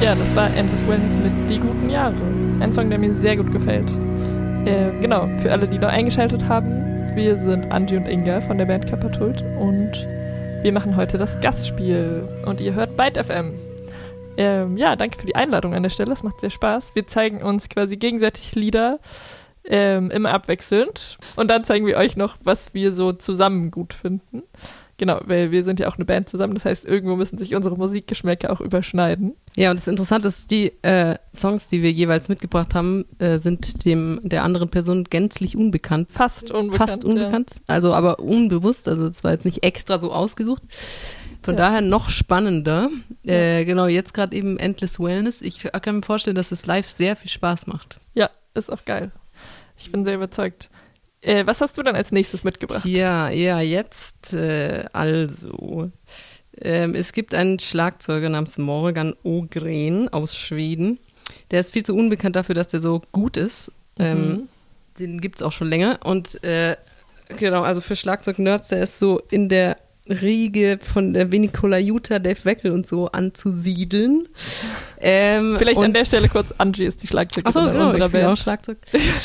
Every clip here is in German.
Ja, das war Endless Wellness mit Die guten Jahre. Ein Song, der mir sehr gut gefällt. Genau, für alle, die neu eingeschaltet haben, wir sind Angie und Inga von der Band Kapatult und wir machen heute das Gastspiel und ihr hört Byte FM. Ja, danke für die Einladung an der Stelle, es macht sehr Spaß. Wir zeigen uns quasi gegenseitig Lieder, immer abwechselnd und dann zeigen wir euch noch, was wir so zusammen gut finden. Genau, weil wir sind ja auch eine Band zusammen, das heißt, irgendwo müssen sich unsere Musikgeschmäcker auch überschneiden. Ja, und das Interessante ist, die Songs, die wir jeweils mitgebracht haben, sind der anderen Person gänzlich unbekannt. Fast unbekannt. Ja. Also aber unbewusst, also es war jetzt nicht extra so ausgesucht. Von daher noch spannender. Genau, jetzt gerade eben Endless Wellness. Ich kann mir vorstellen, dass es live sehr viel Spaß macht. Ja, ist auch geil. Ich bin sehr überzeugt. Was hast du dann als nächstes mitgebracht? Ja, jetzt also. Es gibt einen Schlagzeuger namens Morgan Ågren aus Schweden. Der ist viel zu unbekannt dafür, dass der so gut ist. Den gibt es auch schon länger. Und genau, also für Schlagzeug-Nerds, der ist so in der Riege von der Vinicola Jutta, Dave Weckel und so anzusiedeln. Vielleicht an der Stelle kurz, Angie ist die Schlagzeugerin genau, unserer ich bin Band. Auch Schlagzeug.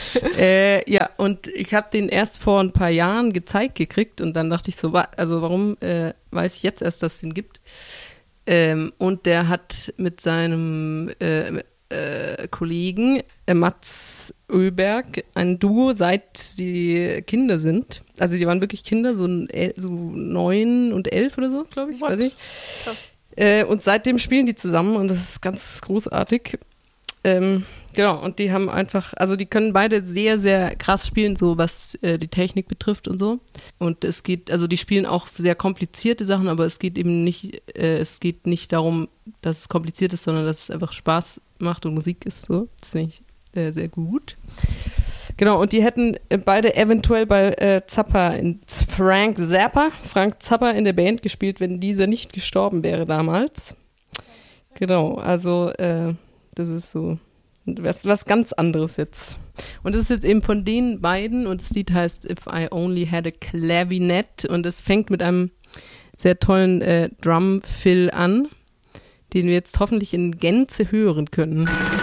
Ja, und ich habe den erst vor ein paar Jahren gezeigt gekriegt und dann dachte ich so, also warum weiß ich jetzt erst, dass es den gibt? Und der hat mit seinem Kollegen Mats Öberg ein Duo, seit die Kinder sind. Also die waren wirklich Kinder, so 9 und 11 oder so, glaube ich. Weiß ich. Krass. Und seitdem spielen die zusammen und das ist ganz großartig. Genau, und die haben einfach, also die können beide sehr, sehr krass spielen, so was die Technik betrifft und so. Und es geht, also die spielen auch sehr komplizierte Sachen, aber es geht eben nicht, darum, dass es kompliziert ist, sondern dass es einfach Spaß macht und Musik ist so. Das finde ich sehr gut. Genau, und die hätten beide eventuell bei Frank Zappa in der Band gespielt, wenn dieser nicht gestorben wäre damals. Genau, also das ist so was ganz anderes jetzt. Und das ist jetzt eben von den beiden und das Lied heißt If I Only Had a Clavinet und es fängt mit einem sehr tollen Drum-Fill an, den wir jetzt hoffentlich in Gänze hören können.